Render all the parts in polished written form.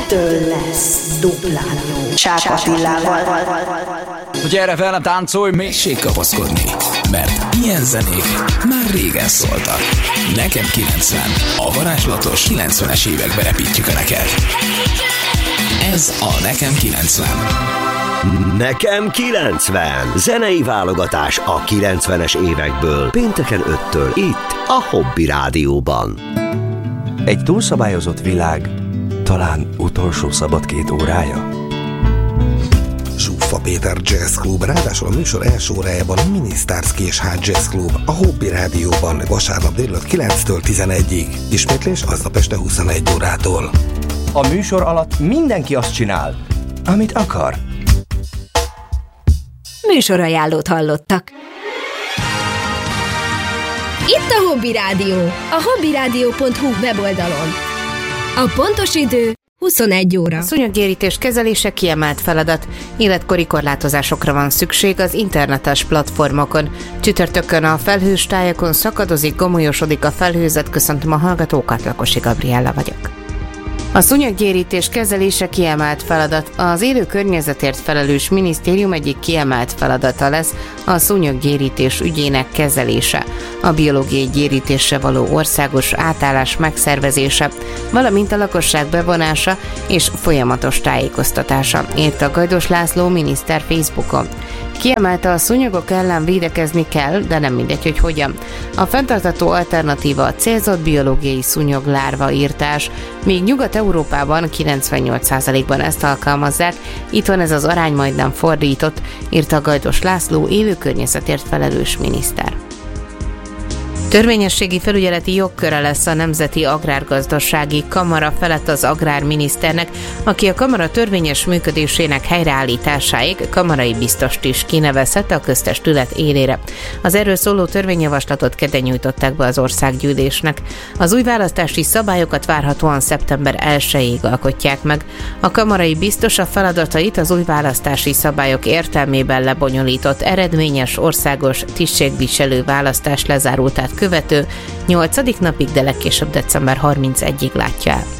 Ettől lesz duplán jó. Csák Attilával. Gyere velem, táncolj még! Tessék kapaszkodni, mert ilyen zenék már régen szóltak. Nekem 90, a varázslatos 90-es évekbe repítjük a neked. Ez a Nekem 90. Nekem 90. Zenei válogatás a 90-es évekből. Pénteken 5-től itt a Hobby Rádióban. Egy túlszabályozott világ talán utolsó szabad 2 órája? Zsuffa Péter Jazz Club, ráadásul a műsor első órájában a Minisztárszki és Hard Jazz Club a Hobby Rádióban vasárnap délután 9-től 11-ig. Ismétlés aznap este 21 órától. A műsor alatt mindenki azt csinál, amit akar. Műsorajánlót hallottak. Itt a Hobby Rádió, a hobbyradio.hu weboldalon. A pontos idő 21 óra. A szúnyoggyérítés kezelése kiemelt feladat. Életkori korlátozásokra van szükség az internetes platformokon. Csütörtökön a felhős tájakon szakadozik, gomolyosodik a felhőzet. Köszöntöm a hallgatókat, Lakosi Gabriella vagyok. A szúnyoggyérítés kezelése kiemelt feladat. Az élő környezetért felelős minisztérium egyik kiemelt feladata lesz a szúnyoggyérítés ügyének kezelése, a biológiai gyérítésre való országos átállás megszervezése, valamint a lakosság bevonása és folyamatos tájékoztatása, írta Gajdos László miniszter Facebookon. Kiemelte, a szúnyogok ellen védekezni kell, de nem mindegy, hogy hogyan. A fenntartható alternatíva a célzott biológiai szúnyoglárva írtás, míg Nyugat-Európában 98%-ban ezt alkalmazzák, itthon ez az arány majdnem fordított, írta Gajdos László élő környezetért felelős miniszter. Törvényességi felügyeleti jogköre lesz a Nemzeti Agrárgazdasági Kamara felett az agrárminiszternek, aki a kamara törvényes működésének helyreállításáig kamarai biztost is kinevezhette a köztestület élére. Az erről szóló törvényjavaslatot kedden nyújtották be az országgyűlésnek. Az új választási szabályokat várhatóan szeptember 1-ig alkotják meg. A kamarai biztos a feladatait az új választási szabályok értelmében lebonyolított eredményes országos tisztségviselő választás lezárultát követő 8. napig, de legkésőbb december 31-ig látja el.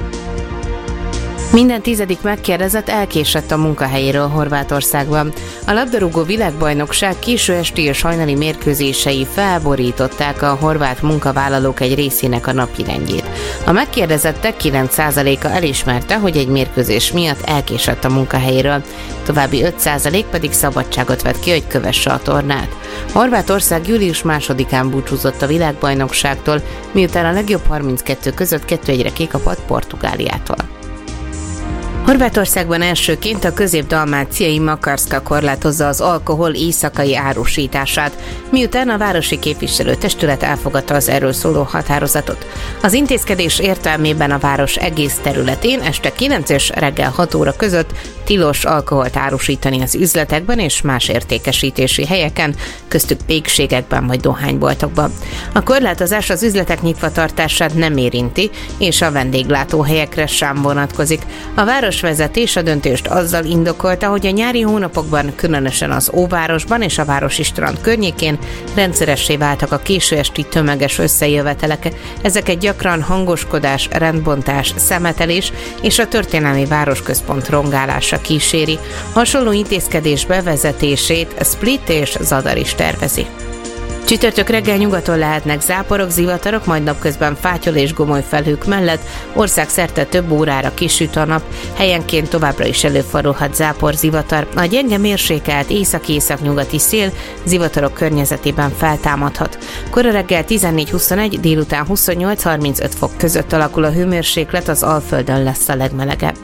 Minden 10. megkérdezett elkésett a munkahelyéről Horvátországban. A labdarúgó világbajnokság késő esti és hajnali mérkőzései felborították a horvát munkavállalók egy részének a napirendjét. A megkérdezettek 9%-a elismerte, hogy egy mérkőzés miatt elkésett a munkahelyéről, további 5% pedig szabadságot vett ki, hogy kövesse a tornát. Horvátország július 2-án búcsúzott a világbajnokságtól, miután a legjobb 32 között 2-1-re kikapott Portugáliától. Horvátországban elsőként a közép-dalmáciai Makarska korlátozza az alkohol éjszakai árusítását, miután a városi képviselőtestület elfogadta az erről szóló határozatot. Az intézkedés értelmében a város egész területén este 9 és reggel 6 óra között tilos alkoholt árusítani az üzletekben és más értékesítési helyeken, köztük pékségekben vagy dohányboltokban. A korlátozás az üzletek nyitvatartását nem érinti, és a vendéglátóhelyekre sem vonatkozik. A városvezetés a döntést azzal indokolta, hogy a nyári hónapokban, különösen az Óvárosban és a városi strand környékén rendszeressé váltak a késő esti tömeges összejövetelek. Ezeket gyakran hangoskodás, rendbontás, szemetelés és a történelmi városközpont rongálása kíséri. Hasonló intézkedés bevezetését Split és Zadar is tervezi. Csütörtök reggel nyugaton lehetnek záporok, zivatarok, majd napközben fátyol és gomoly felhők mellett országszerte több órára kisüt a nap, helyenként továbbra is előfordulhat zápor, zivatar. A gyenge mérsékelt észak-északnyugati szél zivatarok környezetében feltámadhat. Kora reggel 14-21, délután 28-35 fok között alakul a hőmérséklet, az Alföldön lesz a legmelegebb.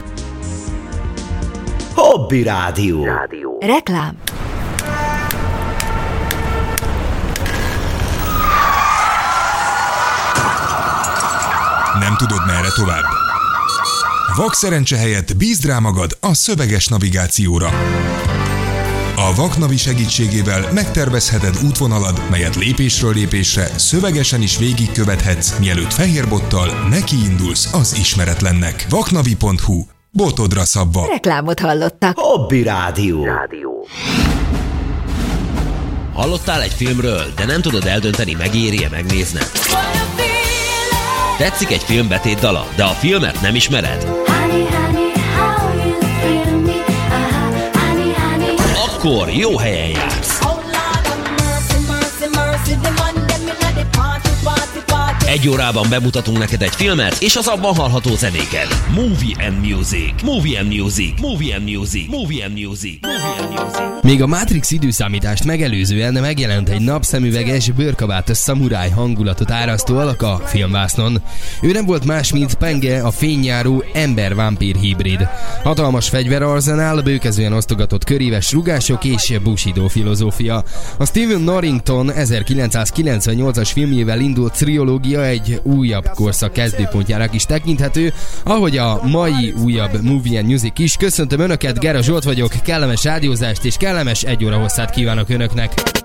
Hobby Rádió. Reklám. Nem tudod, merre tovább? Vakszerencse helyett bízd rá magad a szöveges navigációra. A Vaknavi segítségével megtervezheted útvonalad, melyet lépésről lépésre szövegesen is végigkövethetsz, mielőtt fehér bottal nekiindulsz az ismeretlennek. Vaknavi.hu. Botodra szabva. Reklámot hallottak. Hobby Rádió. Hallottál egy filmről, de nem tudod eldönteni, megéri-e megnézned? Tetszik egy film betétdala, de a filmet nem ismered? akkor jó helyen jársz. Egy órában bemutatunk neked egy filmet, és az abban hallható zenéket. Movie and Music. Movie and Music. Movie and Music. Movie and Music. Movie and Music. Még a Matrix időszámítást megelőzően megjelent egy napszemüveges, bőrkabátos szamuráj hangulatot árasztó alak a filmvásznon. Ő nem volt más, mint Penge, a fényjáró ember-vámpír hibrid. Hatalmas fegyverarzenál, bőkezően osztogatott köréves rugások és bushido filozófia. A Stephen Norrington 1998-as filmjével indult triológia egy újabb korszak kezdőpontjának is tekinthető, ahogy a mai újabb Movie and Music is. Köszöntöm Önöket, Gera Zsolt vagyok, kellemes rádiózást és kellemes 1 óra hosszát kívánok Önöknek!